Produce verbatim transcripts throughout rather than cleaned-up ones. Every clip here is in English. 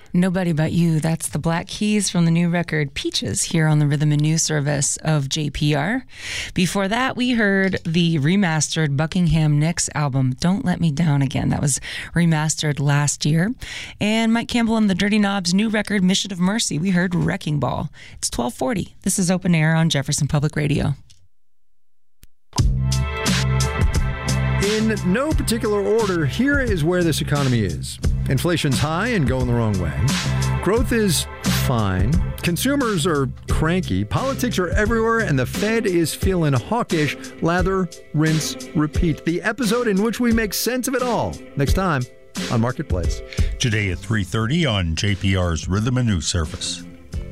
Nobody But You. That's the Black Keys from the new record Peaches here on the Rhythm and News service of J P R. Before that, we heard the remastered Buckingham Nicks album, Don't Let Me Down Again. That was remastered last year. And Mike Campbell and the Dirty Knobs' new record, Mission of Mercy. We heard Wrecking Ball. It's twelve forty. This is Open Air on Jefferson Public Radio. In no particular order, here is where this economy is. Inflation's high and going the wrong way. Growth is fine. Consumers are cranky. Politics are everywhere, and the Fed is feeling hawkish. Lather, rinse, repeat. The episode in which we make sense of it all. Next time on Marketplace. Today at three thirty on J P R's Rhythm and News service.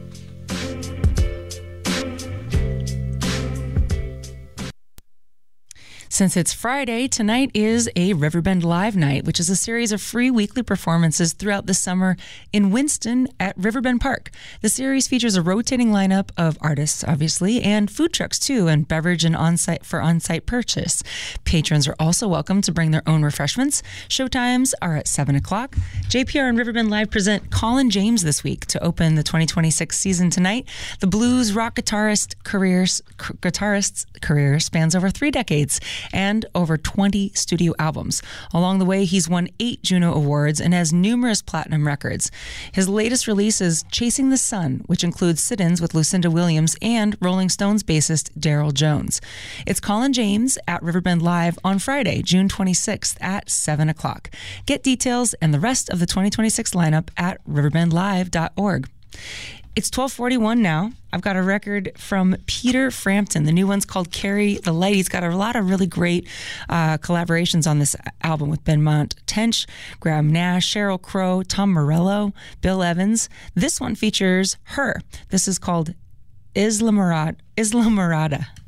Since it's Friday, tonight is a Riverbend Live Night, which is a series of free weekly performances throughout the summer in Winston at Riverbend Park. The series features a rotating lineup of artists, obviously, and food trucks, too, and beverage and on-site for on-site purchase. Patrons are also welcome to bring their own refreshments. Showtimes are at seven o'clock. J P R and Riverbend Live present Colin James this week to open the twenty twenty-six season tonight. The blues rock guitarist careers, guitarist's career spans over three decades and over twenty studio albums. Along the way, he's won eight Juno Awards and has numerous platinum records. His latest release is Chasing the Sun, which includes sit-ins with Lucinda Williams and Rolling Stones bassist Daryl Jones. It's Colin James at Riverbend Live on Friday, June twenty-sixth at seven o'clock. Get details and the rest of the twenty twenty-six lineup at riverbend live dot org. It's twelve forty-one now. I've got a record from Peter Frampton. The new one's called Carry the Light. He's got a lot of really great uh, collaborations on this album with Benmont Tench, Graham Nash, Sheryl Crow, Tom Morello, Bill Evans. This one features her. This is called Islamorada. Islamorada.